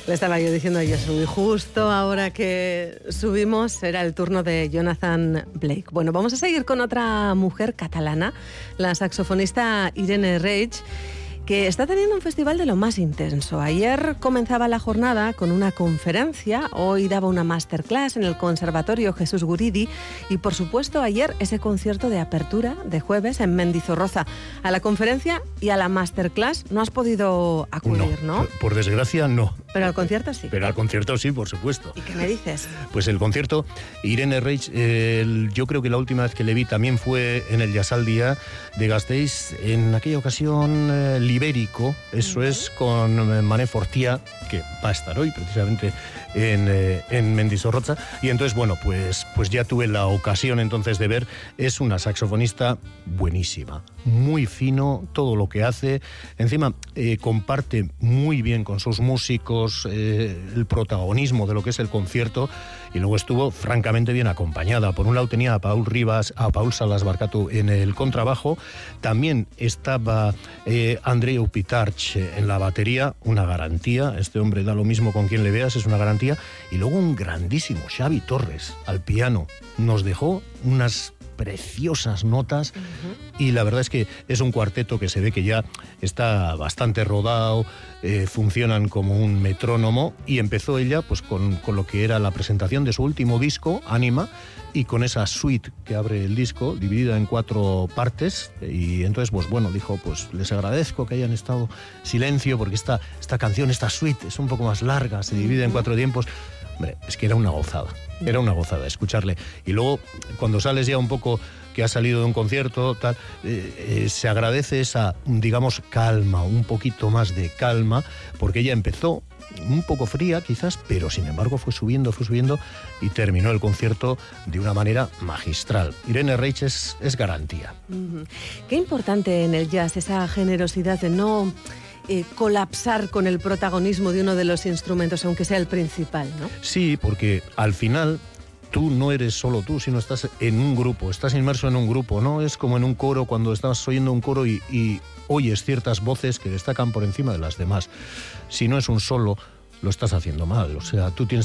Le estaba yo diciendo a Josu, y justo ahora que subimos era el turno de Jonathan Blake. Bueno, vamos a seguir con otra mujer catalana, la saxofonista Irene Reig, que está teniendo un festival de lo más intenso. Ayer comenzaba la jornada con una conferencia, hoy daba una masterclass en el Conservatorio Jesús Guridi y, por supuesto, ayer ese concierto de apertura de jueves en Mendizorroza. A la conferencia y a la masterclass no has podido acudir, ¿no? Por desgracia, no. Pero al concierto sí. Pero al concierto sí, por supuesto. ¿Y qué me dices? Pues el concierto, Irene Reig, yo creo que la última vez que le vi también fue en el Jazzaldia de Gasteiz, en aquella ocasión ibérico, eso es, con Mané Fortià, que va a estar hoy precisamente en Mendizorroza. Y entonces, bueno, pues ya tuve la ocasión entonces de ver. Es una saxofonista buenísima, muy fino todo lo que hace. Encima comparte muy bien con sus músicos el protagonismo de lo que es el concierto, y luego estuvo francamente bien acompañada. Por un lado tenía a Paul Rivas, a Paul Salas Barkatu en el contrabajo, también estaba Andreu Pitarch en la batería, una garantía. Este hombre da lo mismo con quien le veas, es una garantía. Y luego un grandísimo Xavi Torres al piano. Nos dejó unas preciosas notas. Y la verdad es que es un cuarteto que se ve que ya está bastante rodado, funcionan como un metrónomo, y empezó ella pues con lo que era la presentación de su último disco, Anima, y con esa suite que abre el disco, dividida en 4 partes. Y entonces, pues bueno, dijo, pues les agradezco que hayan estado silencio, porque esta canción, esta suite es un poco más larga, se divide en 4 tiempos. Hombre, es que era una gozada escucharle. Y luego, cuando sales ya un poco, que has salido de un concierto, tal, se agradece esa, digamos, calma, un poquito más de calma, porque ella empezó un poco fría quizás, pero sin embargo fue subiendo y terminó el concierto de una manera magistral. Irene Reig es garantía. Qué importante en el jazz esa generosidad de no colapsar con el protagonismo de uno de los instrumentos, aunque sea el principal, ¿no? Sí, porque al final tú no eres solo tú, sino estás en un grupo, estás inmerso en un grupo, ¿no? Es como en un coro, cuando estás oyendo un coro y oyes ciertas voces que destacan por encima de las demás. Si no es un solo, lo estás haciendo mal. O sea, tú tienes